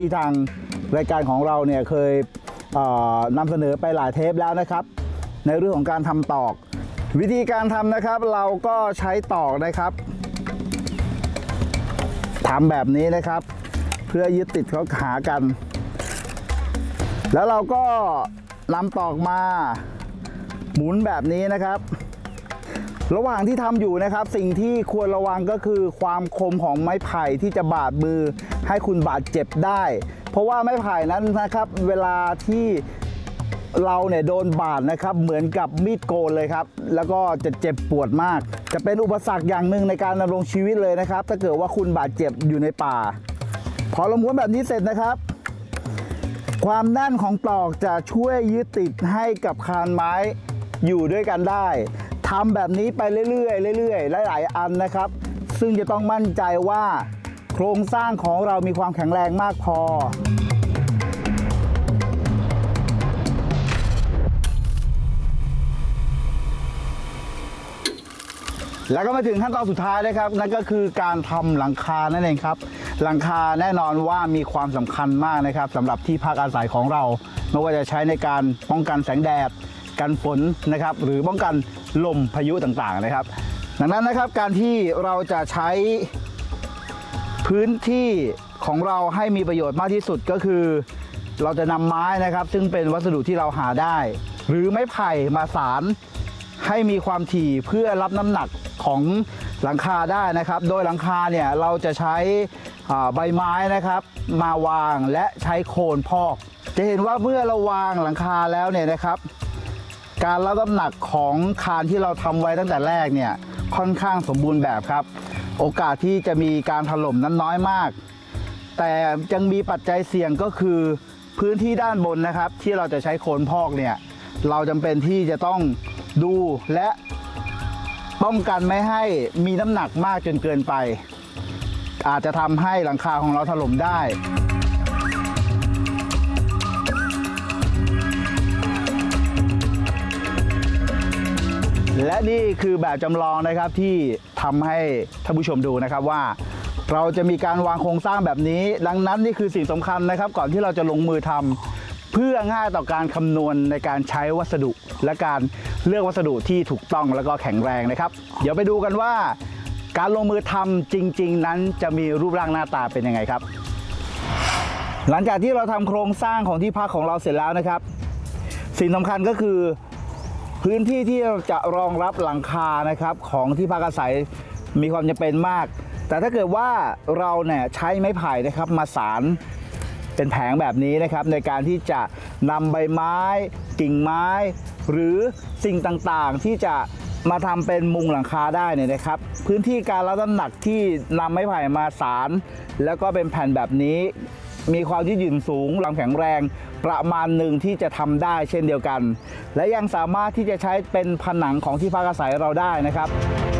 ที่ทางรายการของเราเนี่ยเคยนำเสนอไปหลายเทปแล้วนะครับในเรื่องของการทำตอกวิธีการทำนะครับเราก็ใช้ตอกนะครับทำแบบนี้นะครับเพื่อยึดติดเขาหากันแล้วเราก็นำตอกมาหมุนแบบนี้นะครับระหว่างที่ทำอยู่นะครับสิ่งที่ควรระวังก็คือความคมของไม้ไผ่ที่จะบาดมือให้คุณบาดเจ็บได้เพราะว่าไม้ไผ่นั้นนะครับเวลาที่เราเนี่ยโดนบาดนะครับเหมือนกับมีดโกนเลยครับแล้วก็จะเจ็บปวดมากจะเป็นอุปสรรคอย่างหนึ่งในการดำรงชีวิตเลยนะครับถ้าเกิดว่าคุณบาดเจ็บอยู่ในป่าพอเราม้วนแบบนี้เสร็จนะครับความแน่นของตอกจะช่วยยึดติดให้กับคานไม้อยู่ด้วยกันได้ทำแบบนี้ไปเรื่อยๆหลายๆอันนะครับซึ่งจะต้องมั่นใจว่าโครงสร้างของเรามีความแข็งแรงมากพอแล้วก็มาถึงขั้นตอนสุดท้ายนะครับนั่นก็คือการทำหลังคานั่นเองครับหลังคาแน่นอนว่ามีความสำคัญมากนะครับสำหรับที่พักอาศัยของเราไม่ว่าจะใช้ในการป้องกันแสงแดดกันฝนนะครับหรือป้องกันลมพายุต่างๆนะครับดังนั้นนะครับการที่เราจะใช้พื้นที่ของเราให้มีประโยชน์มากที่สุดก็คือเราจะนำไม้นะครับซึ่งเป็นวัสดุที่เราหาได้หรือไม้ไผ่มาสานให้มีความถี่เพื่อรับน้ำหนักของหลังคาได้นะครับโดยหลังคาเนี่ยเราจะใช้ใบไม้นะครับมาวางและใช้โคนพอกจะเห็นว่าเมื่อเราวางหลังคาแล้วเนี่ยนะครับการรับน้ำหนักของคานที่เราทำไว้ตั้งแต่แรกเนี่ยค่อนข้างสมบูรณ์แบบครับโอกาสที่จะมีการถล่มนั้นน้อยมากแต่ยังมีปัจจัยเสี่ยงก็คือพื้นที่ด้านบนนะครับที่เราจะใช้โคนพอกเนี่ยเราจำเป็นที่จะต้องดูและป้องกันไม่ให้มีน้ำหนักมากจนเกินไปอาจจะทำให้หลังคาของเราถล่มได้และนี่คือแบบจำลองนะครับที่ทำให้ท่านผู้ชมดูนะครับว่าเราจะมีการวางโครงสร้างแบบนี้ดังนั้นนี่คือสิ่งสำคัญนะครับก่อนที่เราจะลงมือทำเพื่อง่ายต่อการคำนวณในการใช้วัสดุและการเลือกวัสดุที่ถูกต้องแล้วก็แข็งแรงนะครับเดี๋ยวไปดูกันว่าการลงมือทำจริงๆนั้นจะมีรูปร่างหน้าตาเป็นยังไงครับหลังจากที่เราทำโครงสร้างของที่พักของเราเสร็จแล้วนะครับสิ่งสำคัญก็คือพื้นที่ที่จะรองรับหลังคานะครับของที่พักอาศัยมีความจำเป็นมากแต่ถ้าเกิดว่าเราเนี่ยใช้ไม้ไผ่นะครับมาสานเป็นแผงแบบนี้นะครับในการที่จะนำใบไม้กิ่งไม้หรือสิ่งต่างๆที่จะมาทำเป็นมุงหลังคาได้เนี่ยนะครับพื้นที่การรับน้ำหนักที่นำไม้ไผ่มาสานแล้วก็เป็นแผ่นแบบนี้มีความยืดหยุ่นสูงความแข็งแรงประมาณหนึ่งที่จะทำได้เช่นเดียวกันและยังสามารถที่จะใช้เป็นผนังของที่พักอาศัยเราได้นะครับ